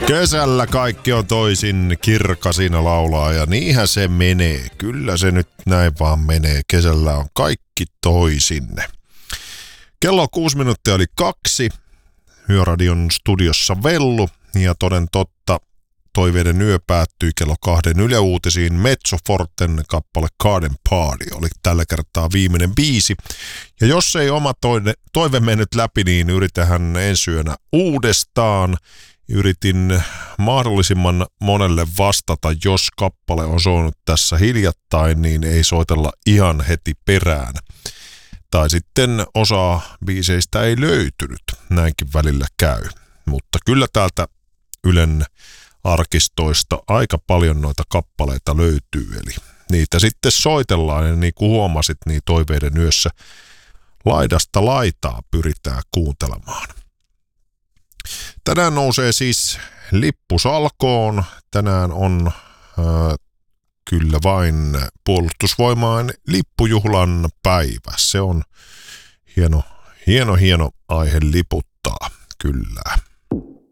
Kesällä kaikki on toisin, Kirkasina laulaa ja niinhän se menee. Kyllä se nyt näin vaan menee. Kesällä on kaikki toisin. Kello 2:06. Yöradion studiossa Vellu ja toden totta toiveiden yö päättyi kello 2 Yle Uutisiin. Mezzo Forten kappale Garden Party oli tällä kertaa viimeinen biisi. Ja jos ei oma toive mennyt läpi, niin yritähän ensi yönä uudestaan. Yritin mahdollisimman monelle vastata, jos kappale on soinut tässä hiljattain, niin ei soitella ihan heti perään. Tai sitten osa biiseistä ei löytynyt, näinkin välillä käy. Mutta kyllä täältä Ylen arkistoista aika paljon noita kappaleita löytyy, eli niitä sitten soitellaan, ja niin kuin huomasit, niin toiveiden yössä laidasta laitaa pyritään kuuntelemaan. Tänään nousee siis lippu salkoon. Tänään on kyllä vain puolustusvoimain lippujuhlan päivä. Se on hieno aihe liputtaa, kyllä.